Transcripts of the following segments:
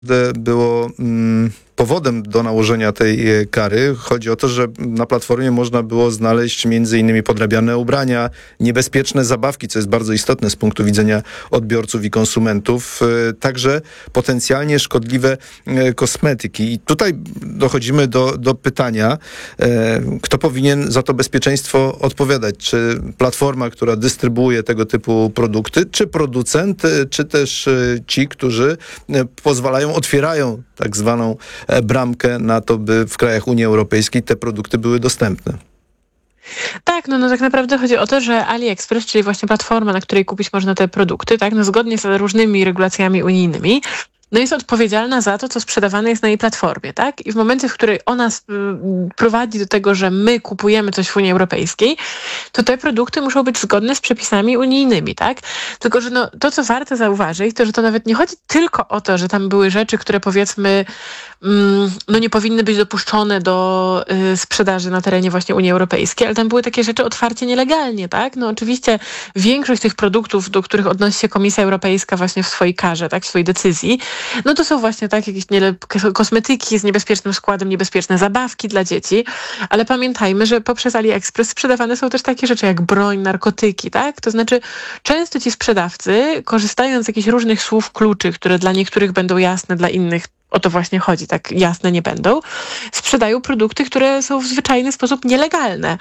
było powodem do nałożenia tej kary. Chodzi o to, że na platformie można było znaleźć m.in. podrabiane ubrania, niebezpieczne zabawki, co jest bardzo istotne z punktu widzenia odbiorców i konsumentów, także potencjalnie szkodliwe kosmetyki. I tutaj dochodzimy do pytania, kto powinien za to bezpieczeństwo odpowiadać? Czy platforma, która dystrybuuje tego typu produkty, czy producent, czy też ci, którzy otwierają tak zwaną bramkę na to, by w krajach Unii Europejskiej te produkty były dostępne. Tak, no tak naprawdę chodzi o to, że AliExpress, czyli właśnie platforma, na której kupić można te produkty, tak, no zgodnie z różnymi regulacjami unijnymi, no jest odpowiedzialna za to, co sprzedawane jest na jej platformie, tak? I w momencie, w której ona prowadzi do tego, że my kupujemy coś w Unii Europejskiej, to te produkty muszą być zgodne z przepisami unijnymi, tak? Tylko, że to, co warto zauważyć, to, że to nawet nie chodzi tylko o to, że tam były rzeczy, które powiedzmy nie powinny być dopuszczone do sprzedaży na terenie właśnie Unii Europejskiej, ale tam były takie rzeczy otwarcie nielegalnie, tak? No oczywiście większość tych produktów, do których odnosi się Komisja Europejska właśnie w swojej karze, tak? W swojej decyzji, no to są właśnie tak jakieś kosmetyki z niebezpiecznym składem, niebezpieczne zabawki dla dzieci, ale pamiętajmy, że poprzez AliExpress sprzedawane są też takie rzeczy jak broń, narkotyki, tak? To znaczy często ci sprzedawcy, korzystając z jakichś różnych słów kluczy, które dla niektórych będą jasne, dla innych o to właśnie chodzi, tak jasne nie będą, sprzedają produkty, które są w zwyczajny sposób nielegalne.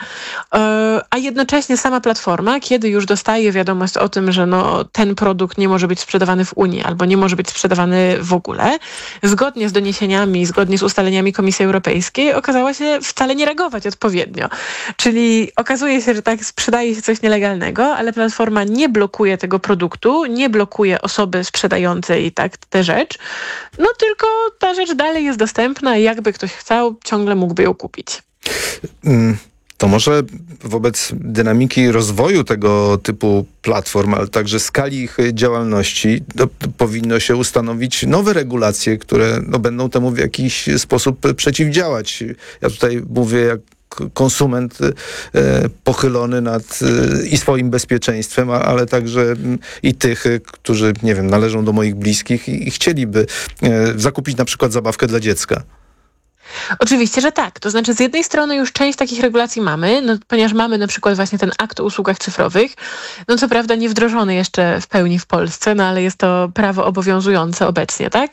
A jednocześnie sama platforma, kiedy już dostaje wiadomość o tym, że ten produkt nie może być sprzedawany w Unii albo nie może być sprzedawany w ogóle, zgodnie z doniesieniami, zgodnie z ustaleniami Komisji Europejskiej, okazała się wcale nie reagować odpowiednio. Czyli okazuje się, że tak sprzedaje się coś nielegalnego, ale platforma nie blokuje tego produktu, nie blokuje osoby sprzedającej tak tę rzecz, tylko ta rzecz dalej jest dostępna i jakby ktoś chciał, ciągle mógłby ją kupić. To może wobec dynamiki rozwoju tego typu platform, ale także skali ich działalności, powinno się ustanowić nowe regulacje, które będą temu w jakiś sposób przeciwdziałać. Ja tutaj mówię jak konsument pochylony nad i swoim bezpieczeństwem, ale także i tych, którzy, nie wiem, należą do moich bliskich i chcieliby zakupić na przykład zabawkę dla dziecka. Oczywiście, że tak. To znaczy z jednej strony już część takich regulacji mamy, ponieważ mamy na przykład właśnie ten akt o usługach cyfrowych, co prawda nie wdrożony jeszcze w pełni w Polsce, ale jest to prawo obowiązujące obecnie, tak?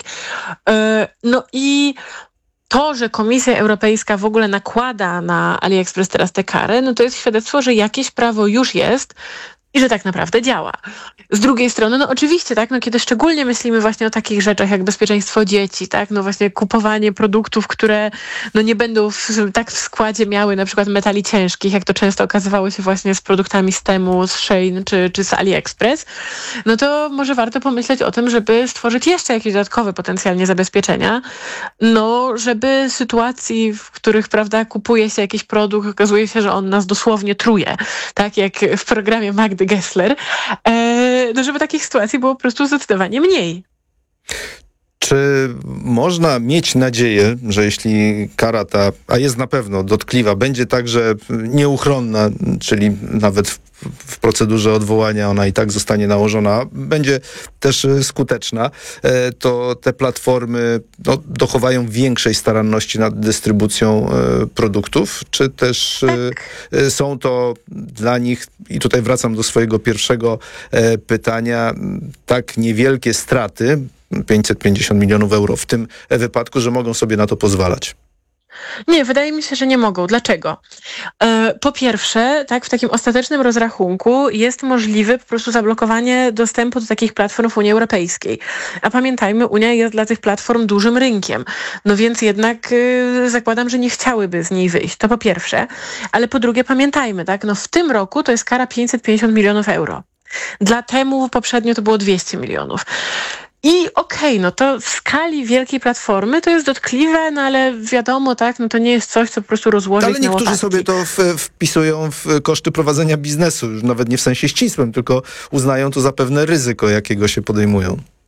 I to, że Komisja Europejska w ogóle nakłada na AliExpress teraz te kary, to jest świadectwo, że jakieś prawo już jest i że tak naprawdę działa. Z drugiej strony, oczywiście, tak, kiedy szczególnie myślimy właśnie o takich rzeczach jak bezpieczeństwo dzieci, tak, właśnie kupowanie produktów, które nie będą w składzie miały na przykład metali ciężkich, jak to często okazywało się właśnie z produktami z Temu, z Shein czy z AliExpress, to może warto pomyśleć o tym, żeby stworzyć jeszcze jakieś dodatkowe potencjalnie zabezpieczenia, żeby sytuacji, w których, prawda, kupuje się jakiś produkt, okazuje się, że on nas dosłownie truje, tak jak w programie Magdy Gessler, żeby takich sytuacji było po prostu zdecydowanie mniej. Czy można mieć nadzieję, że jeśli kara ta, a jest na pewno dotkliwa, będzie także nieuchronna, czyli nawet w procedurze odwołania ona i tak zostanie nałożona, będzie też skuteczna, to te platformy dochowają większej staranności nad dystrybucją produktów, czy też są to dla nich, i tutaj wracam do swojego pierwszego pytania, tak niewielkie straty, 550 milionów euro w tym wypadku, że mogą sobie na to pozwalać? Nie, wydaje mi się, że nie mogą. Dlaczego? Po pierwsze, tak, w takim ostatecznym rozrachunku jest możliwe po prostu zablokowanie dostępu do takich platform w Unii Europejskiej. A pamiętajmy, Unia jest dla tych platform dużym rynkiem. Więc jednak zakładam, że nie chciałyby z niej wyjść. To po pierwsze. Ale po drugie pamiętajmy, tak, w tym roku to jest kara 550 milionów euro. Dla Temu poprzednio to było 200 milionów. I to w skali wielkiej platformy to jest dotkliwe, ale wiadomo, tak, to nie jest coś, co po prostu rozłożyć na łopatki. Ale niektórzy sobie to wpisują w koszty prowadzenia biznesu, już nawet nie w sensie ścisłym, tylko uznają to za pewne ryzyko, jakiego się podejmują.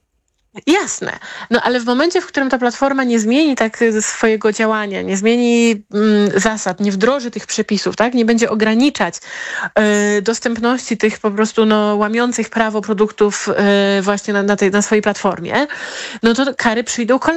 Jasne. No ale w momencie, w którym ta platforma nie zmieni tak swojego działania, nie zmieni zasad, nie wdroży tych przepisów, tak, nie będzie ograniczać dostępności tych po prostu łamiących prawo produktów właśnie na swojej platformie, no to kary przyjdą kolejne.